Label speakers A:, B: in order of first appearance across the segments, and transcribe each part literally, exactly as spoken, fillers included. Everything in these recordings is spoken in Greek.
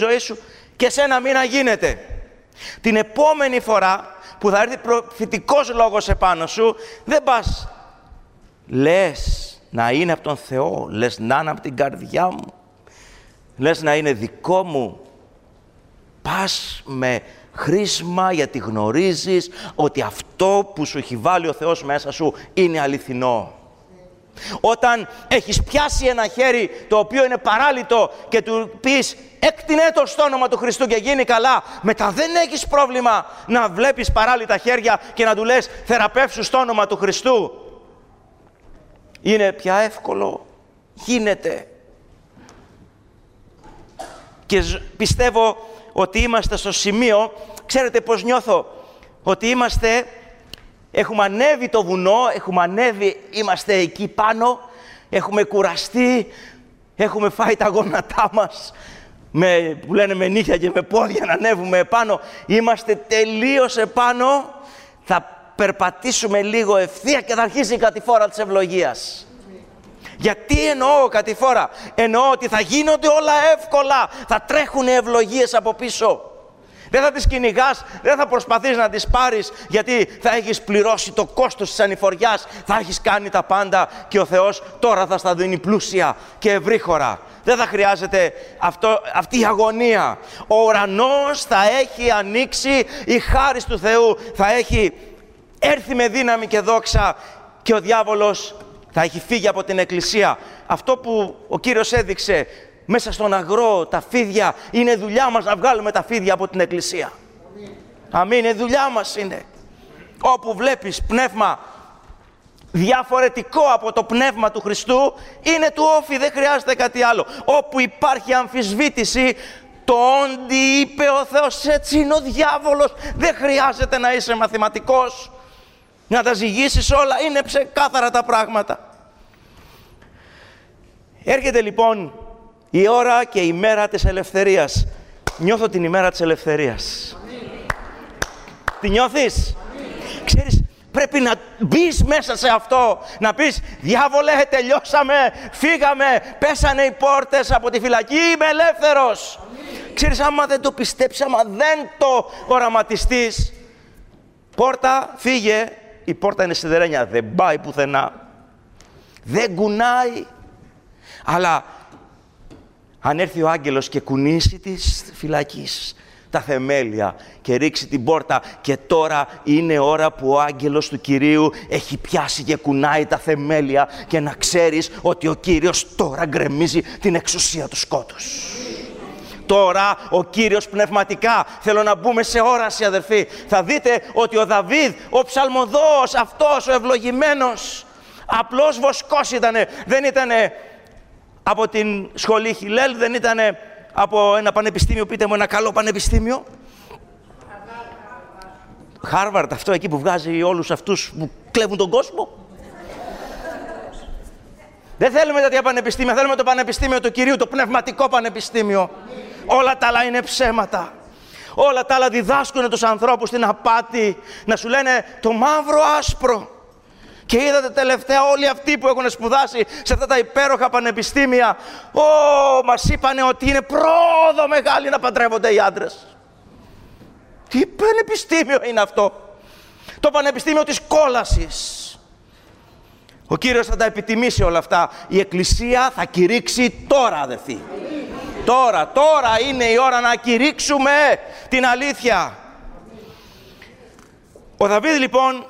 A: ζωή σου και σένα μην να γίνεται. Την επόμενη φορά που θα έρθει προφητικός λόγος επάνω σου, δεν πας, λες να είναι από τον Θεό, λες να είναι από την καρδιά μου, λες να είναι δικό μου. Πας με χρήσμα, γιατί γνωρίζεις ότι αυτό που σου έχει βάλει ο Θεός μέσα σου είναι αληθινό. Όταν έχεις πιάσει ένα χέρι το οποίο είναι παράλυτο και του πεις έκτινε το στο όνομα του Χριστού και γίνει καλά, μετά δεν έχεις πρόβλημα να βλέπεις παράλυτα χέρια και να του λες θεραπεύσου στο όνομα του Χριστού. Είναι πια εύκολο, γίνεται. Και πιστεύω ότι είμαστε στο σημείο, ξέρετε πώς νιώθω, ότι είμαστε, έχουμε ανέβει το βουνό, έχουμε ανέβει, είμαστε εκεί πάνω, έχουμε κουραστεί, έχουμε φάει τα γόνατά μας, με, που λένε με νύχια και με πόδια να ανέβουμε επάνω, είμαστε τελείως επάνω, θα περπατήσουμε λίγο ευθεία και θα αρχίσει η κατηφόρα της ευλογίας. Γιατί εννοώ κατηφόρα? Εννοώ ότι θα γίνονται όλα εύκολα, θα τρέχουν οι ευλογίες από πίσω. Δεν θα τις κυνηγάς, δεν θα προσπαθείς να τις πάρεις, γιατί θα έχεις πληρώσει το κόστος της ανηφοριάς, θα έχεις κάνει τα πάντα και ο Θεός τώρα θα στα δίνει πλούσια και ευρύχωρα. Δεν θα χρειάζεται αυτό, αυτή η αγωνία. Ο ουρανός θα έχει ανοίξει, η χάρις του Θεού θα έχει έρθει με δύναμη και δόξα και ο διάβολος θα έχει φύγει από την εκκλησία. Αυτό που ο Κύριος έδειξε μέσα στον αγρό, τα φίδια, είναι δουλειά μας να βγάλουμε τα φίδια από την εκκλησία. Αμήν, είναι δουλειά μας είναι. Όπου βλέπεις πνεύμα διαφορετικό από το πνεύμα του Χριστού, είναι του όφη, δεν χρειάζεται κάτι άλλο. Όπου υπάρχει αμφισβήτηση, το όντι είπε ο Θεός, έτσι είναι ο διάβολος, δεν χρειάζεται να είσαι μαθηματικός, να τα ζυγίσεις όλα, είναι ξεκάθαρα τα πράγματα. Έρχεται λοιπόν η ώρα και η μέρα της ελευθερίας. Νιώθω την ημέρα της ελευθερίας. Αμήν. Τη νιώθεις? Αμήν. Ξέρεις, πρέπει να μπεις μέσα σε αυτό, να πεις διάβολε, τελειώσαμε, φύγαμε, πέσανε οι πόρτες από τη φυλακή, είμαι ελεύθερος. Αμήν. Ξέρεις, άμα δεν το πιστέψεις, άμα δεν το οραματιστείς, πόρτα, φύγε, η πόρτα είναι σιδερένια, δεν πάει πουθενά, δεν κουνάει. Αλλά αν έρθει ο άγγελος και κουνήσει της φυλακής τα θεμέλια και ρίξει την πόρτα, και τώρα είναι ώρα που ο άγγελος του Κυρίου έχει πιάσει και κουνάει τα θεμέλια, και να ξέρεις ότι ο Κύριος τώρα γκρεμίζει την εξουσία του σκότους. Τώρα ο Κύριος πνευματικά, θέλω να μπούμε σε όραση αδερφοί, θα δείτε ότι ο Δαβίδ, ο ψαλμοδός αυτός, ο ευλογημένος, απλός βοσκός ήτανε, δεν ήτανε από την σχολή Χιλέλ, δεν ήτανε από ένα πανεπιστήμιο, πείτε μου ένα καλό πανεπιστήμιο. Χάρβαρντ, αυτό εκεί που βγάζει όλους αυτούς που κλέβουν τον κόσμο. Δεν θέλουμε τέτοια πανεπιστήμια, θέλουμε το πανεπιστήμιο του Κυρίου, το πνευματικό πανεπιστήμιο. Όλα τα άλλα είναι ψέματα. Όλα τα άλλα διδάσκουν τους ανθρώπους την απάτη, να σου λένε το μαύρο άσπρο. Και είδατε τελευταία όλοι αυτοί που έχουν σπουδάσει σε αυτά τα υπέροχα πανεπιστήμια, Ω, μας είπανε ότι είναι πρόοδο μεγάλη να παντρεύονται οι άντρες. Τι πανεπιστήμιο είναι αυτό? Το πανεπιστήμιο της κόλασης. Ο Κύριος θα τα επιτιμήσει όλα αυτά. Η Εκκλησία θα κηρύξει τώρα, αδελφοί. Τώρα, τώρα είναι η ώρα να κηρύξουμε την αλήθεια. Ο Δαβίδ λοιπόν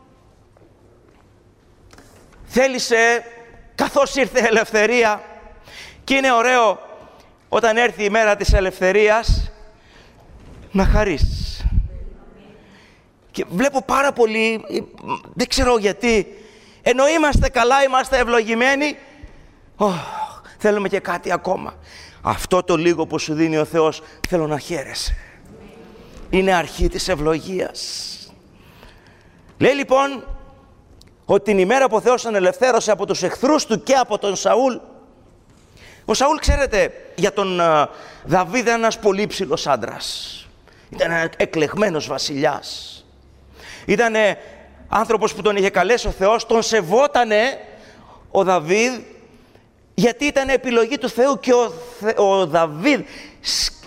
A: θέλησε, καθώς ήρθε η ελευθερία, και είναι ωραίο όταν έρθει η μέρα της ελευθερίας να χαρείς. Και βλέπω πάρα πολύ, δεν ξέρω γιατί, ενώ είμαστε καλά, είμαστε ευλογημένοι, oh, θέλουμε και κάτι ακόμα. Αυτό το λίγο που σου δίνει ο Θεός, θέλω να χαίρεσαι. Είναι αρχή της ευλογίας. Λέει λοιπόν ότι την ημέρα που ο Θεός τον ελευθέρωσε από τους εχθρούς του και από τον Σαούλ. Ο Σαούλ, ξέρετε, για τον uh, Δαβίδ ήταν ένας πολύ ψηλός άντρας. Ήταν ένας εκλεγμένος βασιλιάς. Ήταν άνθρωπος που τον είχε καλέσει ο Θεός, τον σεβότανε ο Δαβίδ, γιατί ήταν επιλογή του Θεού, και ο, ο Δαβίδ